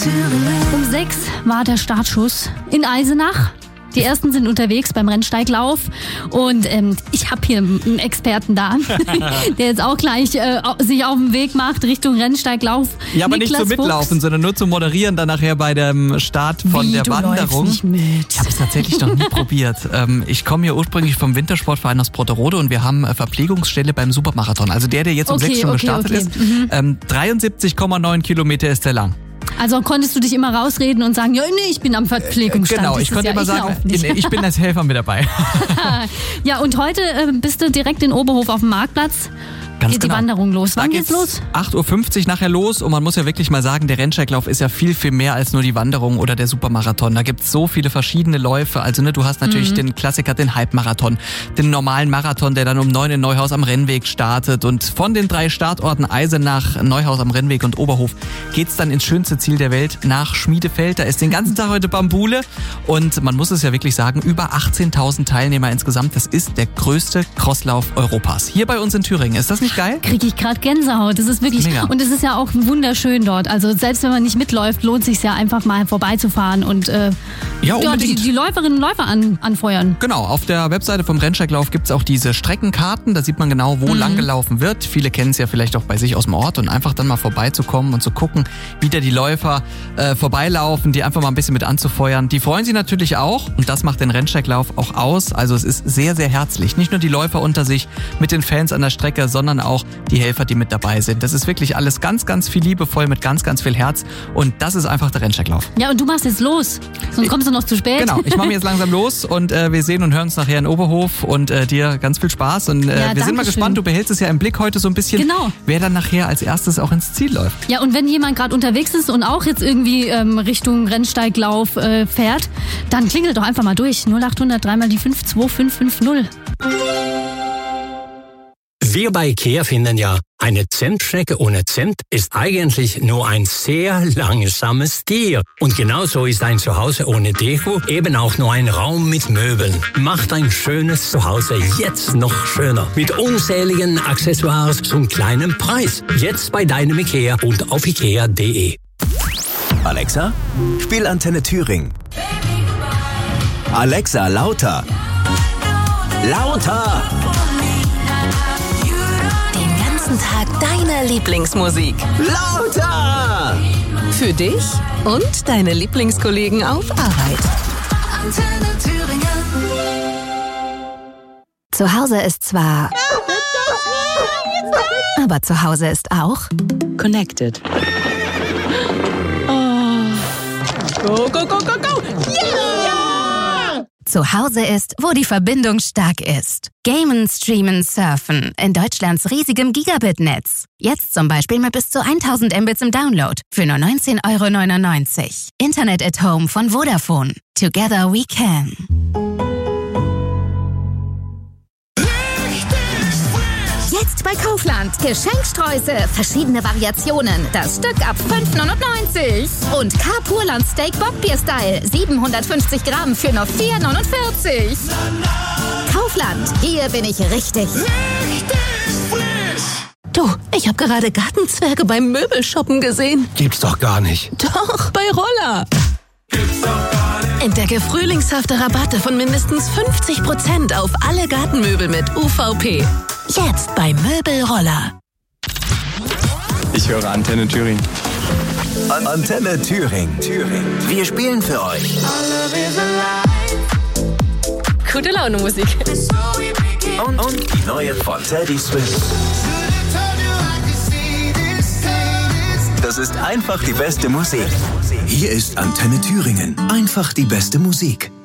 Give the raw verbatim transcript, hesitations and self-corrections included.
Um sechs war der Startschuss in Eisenach. Die ersten sind unterwegs beim Rennsteiglauf und ähm, ich habe hier einen Experten da, der jetzt auch gleich äh, sich auf den Weg macht Richtung Rennsteiglauf. Ja, aber Niklas nicht zum Mitlaufen, Fuchs. sondern nur zum Moderieren dann nachher bei dem Start von Wie, der du Wanderung. läufst nicht mit. Ich habe es tatsächlich noch nie probiert. Ähm, ich komme hier ursprünglich vom Wintersportverein aus Brotterode und wir haben äh, Verpflegungsstelle beim Supermarathon. Also der, der jetzt um Okay, sechs schon okay, gestartet okay. ist. Mhm. Ähm, dreiundsiebzig Komma neun Kilometer ist der lang. Also konntest du dich immer rausreden und sagen, ja, nee, ich bin am Verpflegungsstand. Genau, ich Das konnte ist ja, immer ich sagen, lauf nicht. ich bin als Helfer mit dabei. Ja, und heute äh, bist du direkt in Oberhof auf dem Marktplatz. Ganz Geht genau. die Wanderung los. Wann Da geht's los? acht Uhr fünfzig nachher los und man muss ja wirklich mal sagen, der Rennsteiglauf ist ja viel, viel mehr als nur die Wanderung oder der Supermarathon. Da gibt's so viele verschiedene Läufe. Also ne, du hast natürlich mhm. den Klassiker, den Halbmarathon, den normalen Marathon, der dann um neun in Neuhaus am Rennweg startet. Und von den drei Startorten Eisenach, Neuhaus am Rennweg und Oberhof geht's dann ins schönste Ziel der Welt, nach Schmiedefeld. Da ist den ganzen Tag heute Bambule und man muss es ja wirklich sagen, über achtzehntausend Teilnehmer insgesamt. Das ist der größte Crosslauf Europas. Hier bei uns in Thüringen. Ist das nicht geil? Kriege ich gerade Gänsehaut. Das ist wirklich, Mega. und es ist ja auch wunderschön dort. Also selbst wenn man nicht mitläuft, lohnt es sich ja einfach mal vorbeizufahren und äh, Ja, ja, die, unbedingt. die Läuferinnen und Läufer an, anfeuern. Genau, auf der Webseite vom Rennsteiglauf gibt's auch diese Streckenkarten, da sieht man genau, wo Mhm. lang gelaufen wird. Viele kennen es ja vielleicht auch bei sich aus dem Ort und einfach dann mal vorbeizukommen und zu gucken, wie da die Läufer äh, vorbeilaufen, die einfach mal ein bisschen mit anzufeuern. Die freuen sich natürlich auch und das macht den Rennsteiglauf auch aus. Also es ist sehr, sehr herzlich. Nicht nur die Läufer unter sich mit den Fans an der Strecke, sondern auch die Helfer, die mit dabei sind. Das ist wirklich alles ganz, ganz viel liebevoll mit ganz, ganz viel Herz und das ist einfach der Rennsteiglauf. Ja, und du machst jetzt los. Sonst kommst du noch zu spät. Genau, ich mache mich jetzt langsam los und äh, wir sehen und hören uns nachher in Oberhof und äh, dir ganz viel Spaß und äh, Ja, wir sind mal danke gespannt, schön. du behältst es ja im Blick heute so ein bisschen, Genau. wer dann nachher als erstes auch ins Ziel läuft. Ja, und wenn jemand gerade unterwegs ist und auch jetzt irgendwie ähm, Richtung Rennsteiglauf äh, fährt, dann klingelt doch einfach mal durch. null acht hundert drei mal die fünf zwei fünf fünf null. Wir bei IKEA finden ja, eine Zentstrecke ohne Zent ist eigentlich nur ein sehr langsames Tier. Und genauso ist ein Zuhause ohne Deko eben auch nur ein Raum mit Möbeln. Macht ein schönes Zuhause jetzt noch schöner. Mit unzähligen Accessoires zum kleinen Preis. Jetzt bei deinem IKEA und auf ikea punkt de. Alexa, spiel Antenne Thüringen. Alexa, lauter. Lauter. Den ganzen Tag deine Lieblingsmusik. Lauter. Für dich und deine Lieblingskollegen auf Arbeit. Antenne Thüringen. Zu Hause ist zwar... Aber zu Hause ist auch... Connected. Go, go, go, go, go! Yeah! Zu Hause ist, wo die Verbindung stark ist. Gamen, Streamen, Surfen in Deutschlands riesigem Gigabit-Netz. Jetzt zum Beispiel mit bis zu tausend Mbits im Download für nur neunzehn Euro neunundneunzig. Internet at Home von Vodafone. Together we can. Jetzt bei Kaufland. Geschenksträuße. Verschiedene Variationen. Das Stück ab fünf neunundneunzig. Und Carpurland Steak Bockbier Style. siebenhundertfünfzig Gramm für nur vier neunundvierzig. Kaufland. Hier bin ich richtig. Du, ich habe gerade Gartenzwerge beim Möbelshoppen gesehen. Gibt's doch gar nicht. Doch, bei Roller. Entdecke frühlingshafte Rabatte von mindestens fünfzig Prozent auf alle Gartenmöbel mit U V P. Jetzt bei Möbelroller. Ich höre Antenne Thüringen. An Antenne Thüringen. Thüringen. Wir spielen für euch. Gute Laune Musik. Und, und die neue von Teddy Swift. Das ist einfach die beste Musik. Hier ist Antenne Thüringen. Einfach die beste Musik.